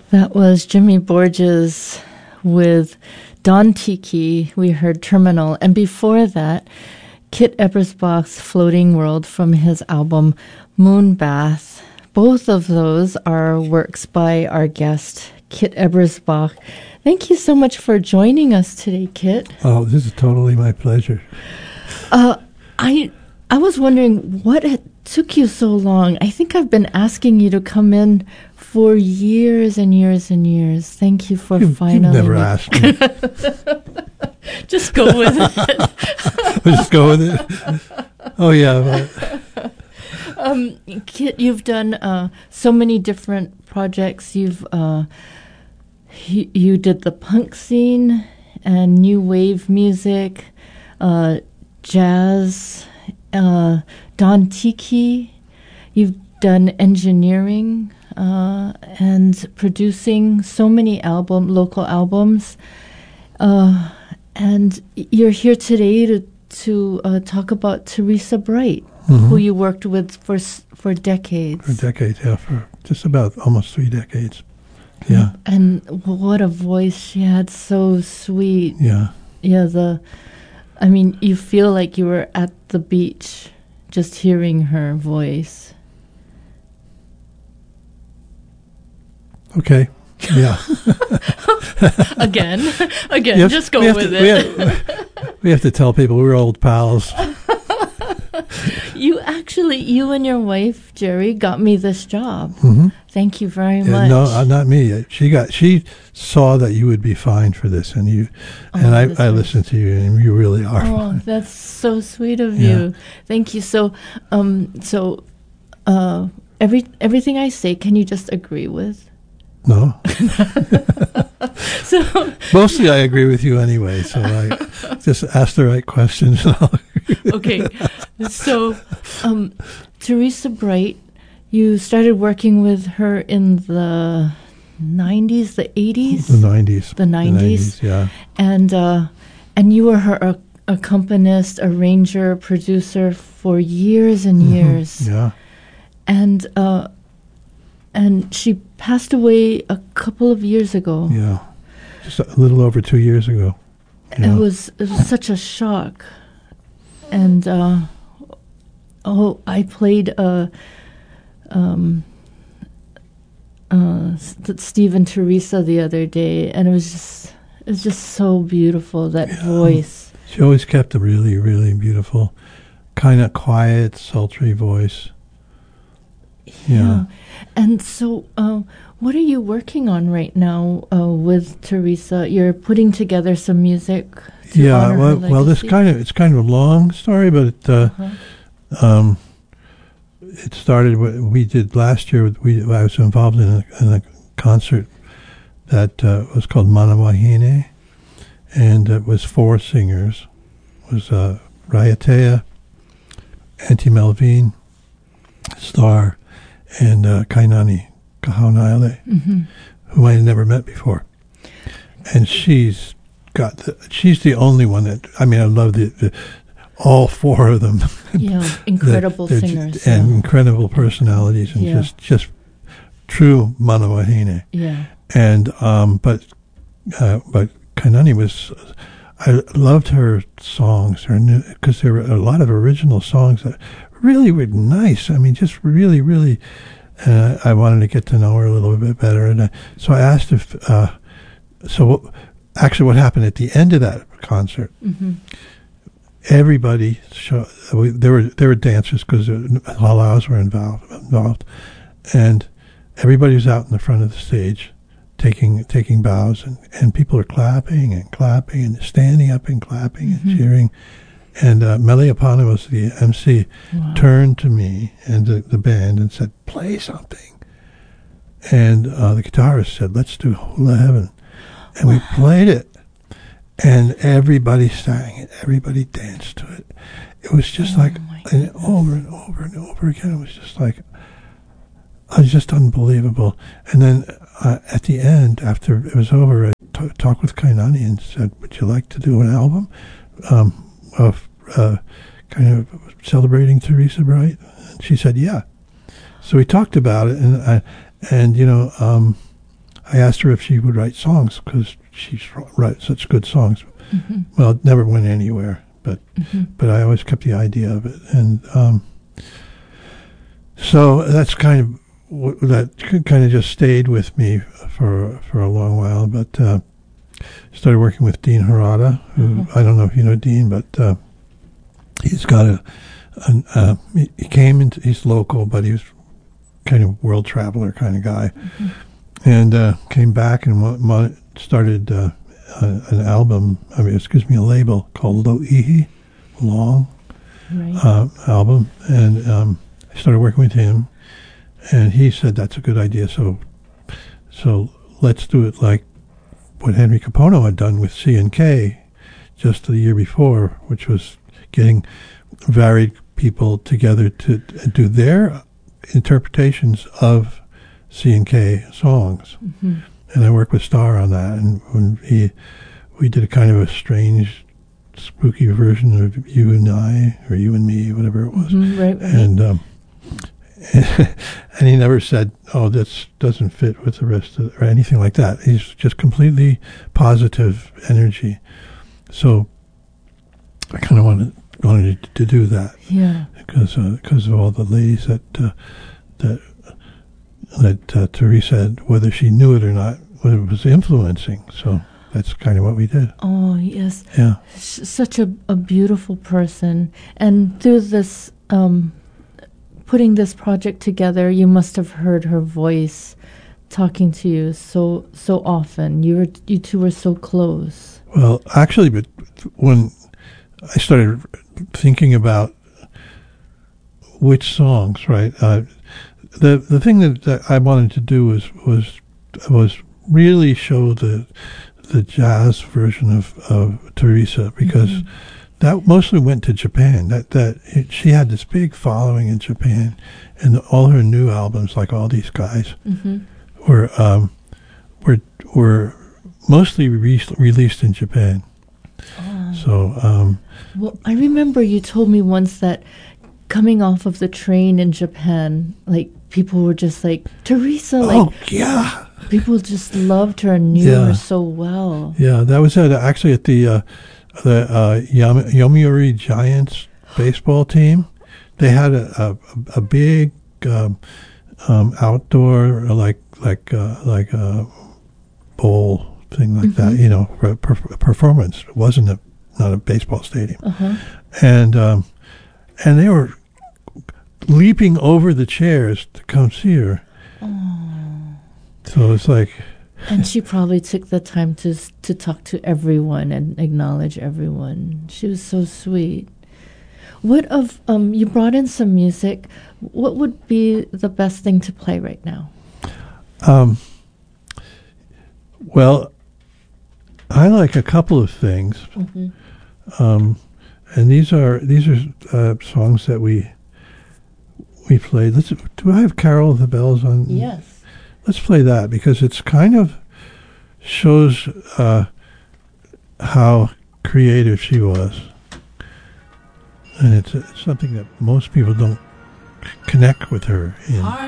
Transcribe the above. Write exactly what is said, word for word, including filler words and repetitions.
That was Jimmy Borges with Don Tiki. We heard Terminal. And before that, Kit Ebersbach's Floating World from his album Moonbath. Both of those are works by our guest, Kit Ebersbach. Thank you so much for joining us today, Kit. Oh, this is totally my pleasure. Uh, I I was wondering what it took you so long. I think I've been asking you to come in for years and years and years. Thank you for you, finally. You've never asked me. Just go with it. Just go with it. Oh, yeah. But. Um, Kit, you've done uh, so many different projects. You've uh, you, you did the punk scene and new wave music, uh, jazz, uh, Don Tiki. You've done engineering uh, and producing so many album local albums, uh, and you're here today to to uh, talk about Teresa Bright. Mm-hmm. Who you worked with for for decades. For decades, yeah, for just about almost three decades. Yeah. And what a voice she had, so sweet. Yeah. Yeah, the, I mean, you feel like you were at the beach just hearing her voice. Okay. Yeah. again, again, have, just go with to, it. We have, we have to tell people we're old pals. You actually, you and your wife, Jerry, got me this job. Mm-hmm. Thank you very yeah, much. No, uh, not me. She got. She saw that you would be fine for this, and you, oh, and I, I listened to you, and you really are. Oh, fine. That's so sweet of yeah. you. Thank you. So, um, so, uh, every everything I say, can you just agree with? No. So mostly I agree with you anyway, so I just ask the right questions and I'll agree. Okay. So um, Teresa Bright, you started working with her in the nineties, the eighties? The nineties. The nineties. The nineties, yeah. And uh, and you were her uh, accompanist, arranger, producer for years and years. Mm-hmm. Yeah. And uh And she passed away a couple of years ago. Yeah, just a little over two years ago. Yeah. It was it was such a shock. And uh, oh, I played uh, um, uh, St- Steve and Teresa the other day, and it was just it was just so beautiful, that yeah. voice. She always kept a really, really beautiful, kind of quiet, sultry voice. Yeah. yeah. And so, uh, what are you working on right now uh, with Teresa? You're putting together some music. To yeah. honor Well, her well, this legacy? kind of it's kind of a long story, but it, uh, uh-huh. um, it started. What we did last year. We I was involved in a, in a concert that uh, was called Manawahine, and it was four singers. It was uh, Raiatea, Auntie Melvine, Star, and uh, Kainani Kahauna'ele, mm-hmm. whom I had never met before. And she's got the, she's the only one that, I mean, I love the, the all four of them. Yeah, incredible they're, they're singers. Just, and yeah. incredible personalities, and yeah. just, just true Manawahine. Yeah. And, um, but, uh, but Kainani was, I loved her songs, her new, because there were a lot of original songs that really were nice. I mean, just really, really, uh, I wanted to get to know her a little bit better. And uh, so I asked if, uh, so actually what happened at the end of that concert, mm-hmm. everybody, show, we, there were there were dancers because halals were involved, involved, and everybody was out in the front of the stage taking taking bows, and, and people are clapping and clapping and standing up and clapping mm-hmm. and cheering. And uh, Mele Epanos, the M C, wow. turned to me and the, the band and said, "Play something." And uh, the guitarist said, "Let's do Hula Heaven." And wow. we played it. And everybody sang it. Everybody danced to it. It was just oh like, and over and over and over again, it was just like, it was just unbelievable. And then uh, at the end, after it was over, I t- talked with Kainani and said, "Would you like to do an album?" Um, of uh, kind of celebrating Teresa Bright? And she said, yeah. So we talked about it, and I, and you know, um, I asked her if she would write songs because she writes such good songs. Mm-hmm. Well, it never went anywhere, but Mm-hmm. but I always kept the idea of it, and um, so that's kind of w- that kind of just stayed with me for for a long while. But uh, started working with Dean Harada, who Uh-huh. I don't know if you know Dean, but uh, he's got a. An, uh, he he came into he's local, but he was kind of world traveler kind of guy, Mm-hmm. and uh, came back and wa- mo- started uh, uh, an album. I mean, excuse me, a label called Lo'ihi, Long Right. uh, album, and um, I started working with him, and he said that's a good idea. So, so let's do it like what Henry Capono had done with C and K just the year before, which was getting varied people together to do their interpretations of C and K songs. Mm-hmm. And I worked with Starr on that, and when he, we did a kind of a strange, spooky version of You and I, or You and Me, whatever it was. Mm-hmm. Right, right. And um, and he never said, "Oh, this doesn't fit with the rest of," or anything like that. He's just completely positive energy. So I kind of wanted wanted to do that Yeah. because uh, because of all the ladies that uh, that that uh, Teresa had, whether she knew it or not, was influencing. So that's kind of what we did. Oh, yes. Yeah. S- such a, a beautiful person. And through this, um, putting this project together, you must have heard her voice talking to you so so often. You were you two were so close. Well, actually, but when I started thinking about which songs, right? Uh, the the thing that, that I wanted to do was was was really show the the jazz version of, of Teresa, because Mm-hmm. that mostly went to Japan. That that it, she had this big following in Japan, and all her new albums, like all these guys, Mm-hmm. were um, were were mostly re- released in Japan. Oh. So um, Well, I remember you told me once that coming off of the train in Japan, like people were just like, Teresa, like oh yeah, people just loved her and knew Yeah. her so well. yeah. That was at, actually at the uh, the uh, Yam- Yomiuri Giants baseball team. They had a a, a big um, um, outdoor like like uh, like a bowl thing like that. Mhm. You know, for per- performance. It wasn't a not a baseball stadium, Uh-huh. and um, and they were leaping over the chairs to come see her. Oh. So it's like, And she probably took the time to s- to talk to everyone and acknowledge everyone. She was so sweet. What of um? You brought in some music. What would be the best thing to play right now? um, well, I like a couple of things, Mm-hmm. um, and these are these are uh, songs that we we played. Let's do I have Carol of the Bells on? Yes. Let's play that because it's kind of shows uh, how creative she was, and it's, it's something that most people don't connect with her in.